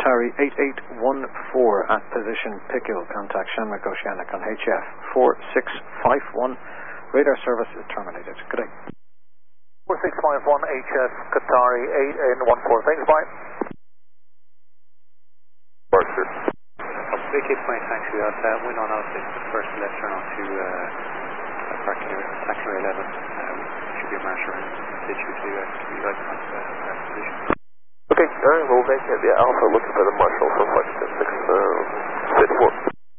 Qatari 8814 at position Pickle. Contact Shamrock Oceanic on HF 4651. Radar service is terminated. Good day. 4651 HF Qatari 8814. Thanks, bye. Departure. VK plane, thanks. We got wind on out 6, first left turn on to taxiway 11. Should be a marsh around. Ditch you to you guys on position. Okay, alright, we'll make it. Yeah, Alpha looking for the marshal for flight 6, 4.